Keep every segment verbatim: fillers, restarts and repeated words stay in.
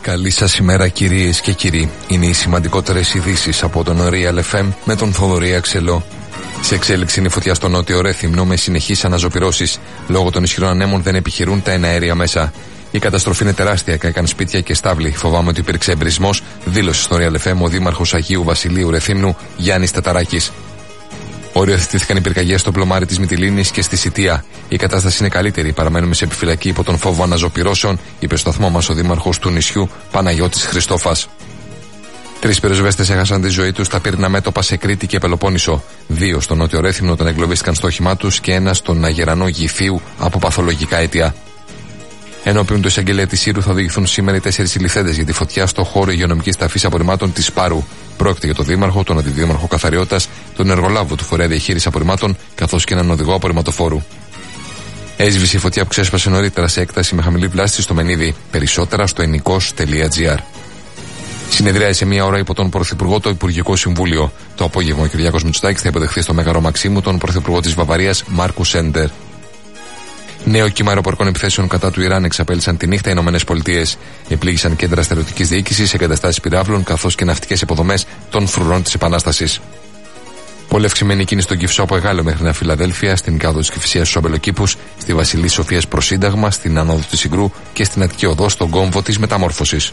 Καλή σας ημέρα κυρίες και κύριοι. Είναι οι σημαντικότερες ειδήσεις από τον Real εφ εμ με τον Θοδωρή Αξελό. Σε εξέλιξη είναι η φωτιά στο νότιο Ρέθυμνο με συνεχείς αναζωπυρώσεις. Λόγω των ισχυρών ανέμων δεν επιχειρούν τα εναέρια μέσα. Η καταστροφή είναι τεράστια, καήκαν σπίτια και στάβλοι. Φοβάμαι ότι υπήρξε εμπρισμός, δήλωσε στο Real εφ εμ ο δήμαρχος Αγίου Βασιλείου Ρεθύμνου Γιάννης Ταταράκης. Οριοθετήθηκαν οι πυρκαγιές στο πλωμάρι της Μυτιλήνης και στη Σιτία. Η κατάσταση είναι καλύτερη. Παραμένουμε σε επιφυλακή υπό τον φόβο αναζωπυρώσεων, είπε στο σταθμό μας ο δήμαρχος του νησιού Παναγιώτης Χριστόφας. Τρεις πυροσβέστες έχασαν τη ζωή τους στα πύρνα μέτωπα σε Κρήτη και Πελοπόννησο. Δύο στο νότιο Ρέθυμνο όταν εγκλωβίστηκαν στο όχημά τους και ένα στον Αγερανό Γυφίου από παθολογικά αίτια. Ενώπιον του εισαγγελέα της Ήρου θα οδηγηθούν σήμερα οι τέσσερις ηλιθέντες για τη φωτιά στο χώρο υγειονομικής ταφής απορριμμάτων της Πάρου. Πρόκειται για τον Δήμαρχο, τον Αντιδήμαρχο Καθαριότητας, τον εργολάβο του Φορέα Διαχείρισης Απορριμμάτων καθώς και έναν οδηγό απορριμματοφόρου. Έσβησε η φωτιά που ξέσπασε νωρίτερα σε έκταση με χαμηλή βλάστηση στο Μενίδη. Περισσότερα στο ενικός τελεία τζι άρ. Συνεδριάζει μία ώρα υπό τον Πρωθυπουργό το Υπουργικό Συμβούλιο. Το απόγευμα ο Κυριάκος Μητσοτάκης θα υποδεχθεί στο Μέγαρο Μαξίμου τον Πρωθυπουργό της Βαβαρίας Μάρκους Σέντερ. Νέο κύμα αεροπορικών επιθέσεων κατά του Ιράν εξαπέλυσαν τη νύχτα οι ΗΠΑ. Επλήγησαν κέντρα στερεωτικής διοίκησης, εγκαταστάσεις πυράβλων καθώς και ναυτικές υποδομές των φρουρών της Επανάστασης. Πολύ αυξημένη κίνηση στον Κυφσό από Εγάλεο μέχρι Νέα Φιλαδέλφια, στην κάδο της Κηφισίας στους Αμπελοκήπους, στη Βασιλής Σοφίας προς Σύνταγμα, στην άνοδο της Συγκρού και στην Αττική Οδό στον κόμβο της Μεταμόρφωσης.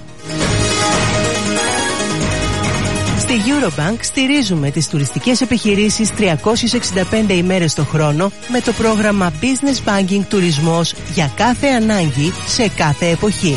Στη Eurobank στηρίζουμε τις τουριστικές επιχειρήσεις τριακόσιες εξήντα πέντε ημέρες το χρόνο με το πρόγραμμα Business Banking Τουρισμός για κάθε ανάγκη σε κάθε εποχή.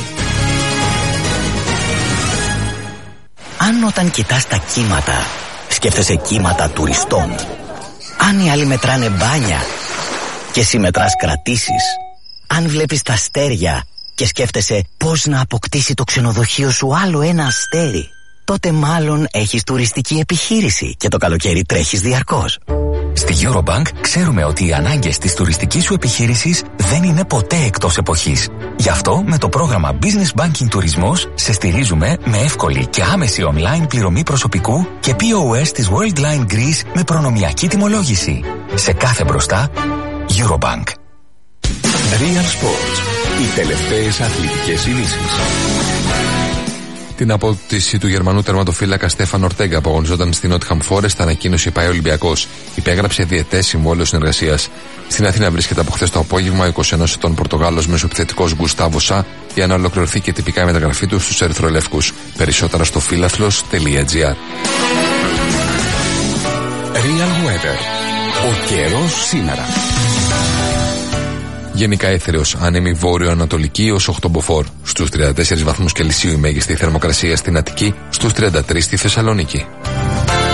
Αν όταν κοιτάς τα κύματα σκέφτεσαι κύματα τουριστών, αν οι άλλοι μετράνε μπάνια και εσύ μετράς κρατήσεις, αν βλέπεις τα αστέρια και σκέφτεσαι πώς να αποκτήσει το ξενοδοχείο σου άλλο ένα αστέρι, τότε μάλλον έχεις τουριστική επιχείρηση και το καλοκαίρι τρέχεις διαρκώς. Στη Eurobank ξέρουμε ότι οι ανάγκες της τουριστικής σου επιχείρησης δεν είναι ποτέ εκτός εποχής. Γι' αυτό με το πρόγραμμα Business Banking Τουρισμός σε στηρίζουμε με εύκολη και άμεση online πληρωμή προσωπικού και πι ο ες της Worldline Greece με προνομιακή τιμολόγηση. Σε κάθε μπροστά, Eurobank. Real Sports. Οι τελευταίες αθλητικές ειδήσεις. Την απόκτηση του Γερμανού τερματοφύλακα Στέφαν Ορτέγκα που αγωνιζόταν στην Νότιχαμ Φόρεστ ανακοίνωσε η ΠΑΕ Ολυμπιακός. Υπέγραψε διετές συμβόλαιο συνεργασίας. Στην Αθήνα βρίσκεται από χθες το απόγευμα ο είκοσι ενός ετών Πορτογάλος μεσοεπιθετικός Γκουστάβο Σα για να ολοκληρωθεί και τυπικά η μεταγραφή του στους Ερυθρολεύκους. Περισσότερα στο φίλαθλος τελεία τζι άρ. Real Weather. Ο καιρός σήμερα. Γενικά έθριος, άνεμη βόρειο-ανατολική ως οκτώ μποφόρ. Στους τριάντα τέσσερις βαθμούς Κελσίου η μέγιστη θερμοκρασία στην Αττική, στους τριάντα τρεις στη Θεσσαλονίκη.